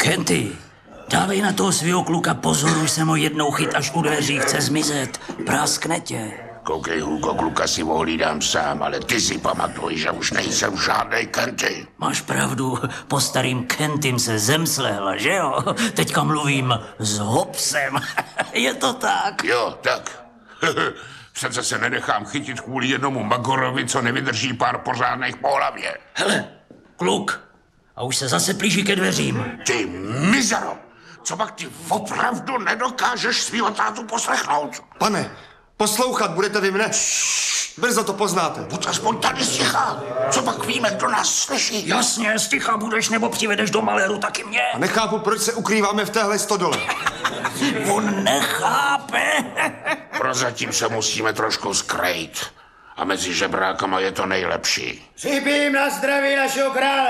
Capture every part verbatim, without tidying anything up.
Kenty, dávej na toho svého kluka pozor, už jsem ho jednou chyt, až u dveří chce zmizet. Práskne tě. Koukej, Hugo, kluka si ohlídám sám, ale ty si pamatuj, že už nejsem žádnej Kenty. Máš pravdu, po starým Kentym se zem slehla, že jo? Teďka mluvím s Hobsem. Je to tak? Jo, tak. Přece se nenechám chytit kvůli jednomu magorovi, co nevydrží pár pořádných po hlavě. Hele, kluk, a už se zase plíží ke dveřím. Ty mizero, co pak ty opravdu nedokážeš svýho tátu poslechnout? Pane, poslouchat budete vy mne. Brzo to poznáte. Buď aspoň tady sticha. Co pak víme, kdo nás slyší? Jasně, sticha budeš, nebo přivedeš do maléru taky mě. A nechápu, proč se ukrýváme v téhle stodole. On nechápe. Prozatím se musíme trošku skrejt. A mezi žebrákama je to nejlepší. Připijím na zdraví našeho krále.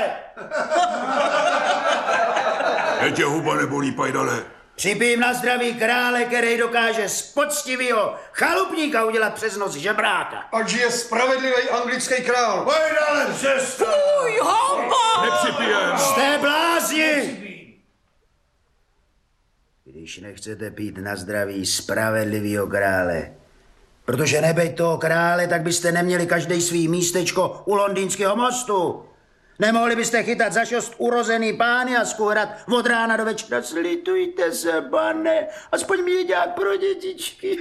Je tě huba nebolí, pajdale? Připijím na zdraví krále, který dokáže z poctivýho chalupníka udělat přes noc žebráka. Ať je spravedlivý anglický král. Pajdale, přestaň. Uj, homo! Nepřipijem. Jste blázni! Když nechcete pít na zdraví spravedlivýho krále, protože nebejt toho krále, tak byste neměli každý svý místečko u londýnského mostu. Nemohli byste chytat za šost urozený pány a skůrat od rána do večera. Slitujte se, pane, aspoň měďák pro dětičky.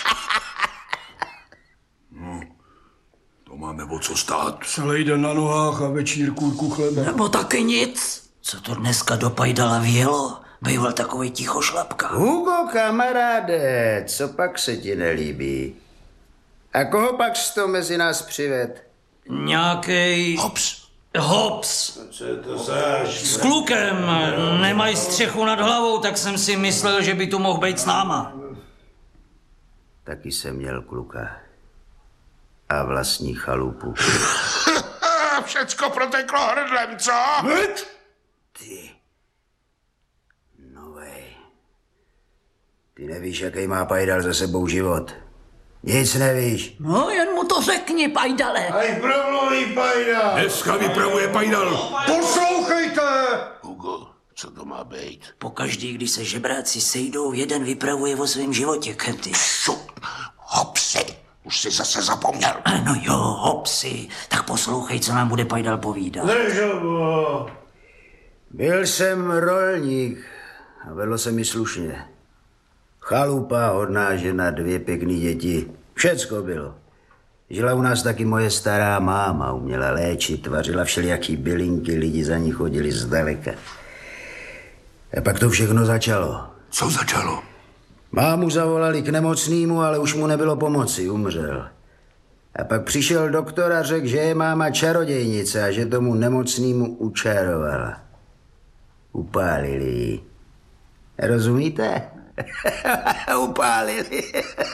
No, to máme o co stát. Celý den na nohách a večír kůrku chleba. Nebo taky nic. Co to dneska do pajdala vělo? Býval takovej tichošlapka. Hugo, kamaráde, co pak se ti nelíbí? A koho pak jsi to mezi nás přived? Nějakej... Hops. Hops. Co je to zaž? S klukem. Nemají střechu nad hlavou, tak jsem si myslel, že by tu mohl být s náma. Taky jsem měl kluka. A vlastní chalupu. Všecko proteklo hrdlem, co? Ty. Novej. Ty nevíš, jaký má pajdal za sebou život. Nic nevíš. No, jen mu to řekni, pajdale. Aj promluví pajdal. Dneska vypravuje pajdal. Poslouchejte! Hugo, co to má být? Pokaždý, když se žebráci sejdou, jeden vypravuje o svém životě, Kenty. Šup, hopsi, už jsi zase zapomněl. No jo, hopsi, tak poslouchej, co nám bude pajdal povídat. Byl jsem rolník a vedlo se mi slušně. Chalupa, hodná žena, dvě pěkný děti. Všecko bylo. Žila u nás taky moje stará máma, uměla léčit, vařila všelijaký bylinky, lidi za ní chodili zdaleka. A pak to všechno začalo. Co začalo? Mámu zavolali k nemocnému, ale už mu nebylo pomoci, umřel. A pak přišel doktor a řekl, že je máma čarodějnice a že tomu nemocnému učarovala. Upálili ji. Rozumíte? Upálili.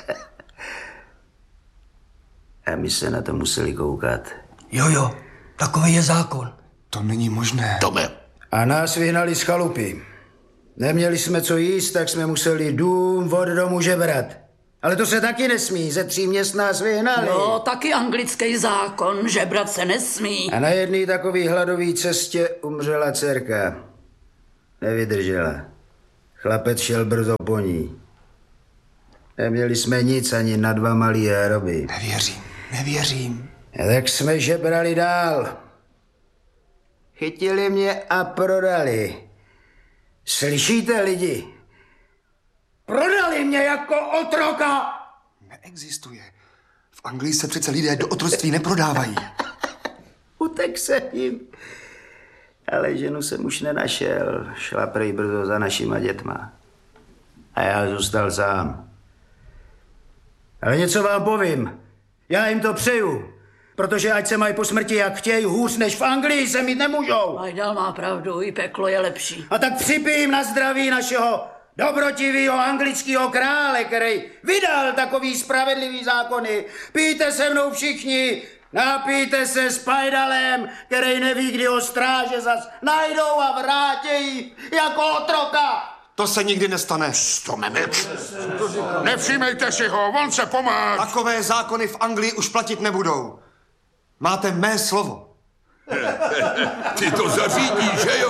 A my se na to museli koukat. Jo, jo, takový je zákon. To není možné. Tome. A nás vyhnali z chalupy. Neměli jsme co jíst, tak jsme museli dům od domu žebrat. Ale to se taky nesmí, ze tří měst nás vyhnali. No, taky anglický zákon, žebrat se nesmí. A na jedné takové hladové cestě umřela dcerka. Nevydržela. Chlapec šel brzo po ní. Neměli jsme nic ani na dva malý hroby. Nevěřím, nevěřím. A tak jsme žebrali dál. Chytili mě a prodali. Slyšíte, lidi? Prodali mě jako otroka! Neexistuje. V Anglii se přece lidé do otroctví neprodávají. Utek se jim. Ale ženu jsem už nenašel. Šla prej brzo za našima dětma. A já zůstal sám. Ale něco vám povím. Já jim to přeju. Protože ať se mají po smrti jak chtějí, hůř než v Anglii se mít nemůžou. Pajdal má pravdu, i peklo je lepší. A tak připijím na zdraví našeho dobrotivýho anglického krále, který vydal takový spravedlivý zákony. Pijte se mnou všichni, napijte se s pajdalem, který neví, kdy ho stráže zas najdou a vrátějí jako otroka. To se nikdy nestane. Tome, mlč. Nevšímejte si ho, on se pomáš. Takové zákony v Anglii už platit nebudou. Máte mé slovo. Ty to zařídíš, že jo?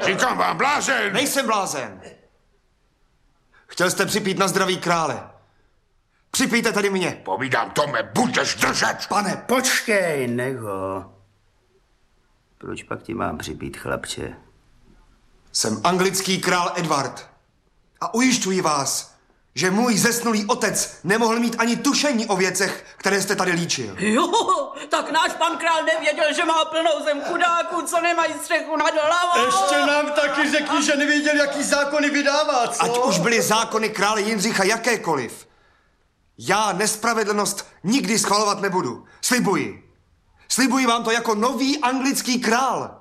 Říkám vám, blázen! Nejsem blázen. Chtěl jste připít na zdraví krále. Připijte tady mě. Povídám, Tome, budeš držet! Pane, Počkej, nego. Proč pak ti mám připít, chlapče? jsem anglický král Edward. A ujišťuji vás, že můj zesnulý otec nemohl mít ani tušení o věcech, které jste tady líčil. Jo, tak náš pan král nevěděl, že má plnou zem chudáků, co nemají střechu nad hlavou. Ještě nám taky řekni, že nevěděl, jaký zákony vydává, co? Ať už byly zákony krále Jindřicha jakékoliv. Já nespravedlnost nikdy schvalovat nebudu. Slibuji. Slibuji vám to jako nový anglický král.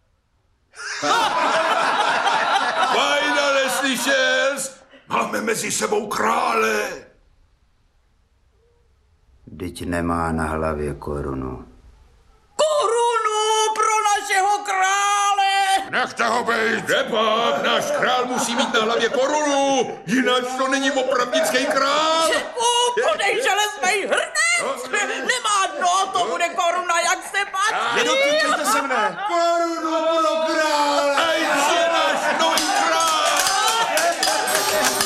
Vajna, neslyšel jsi? Máme mezi sebou krále. Vždyť nemá na hlavě korunu. Korunu pro našeho krále! Nechte ho být! Nepak, náš král musí mít na hlavě korunu, jinak to není opravdický král. U podejřele jsme hrnec!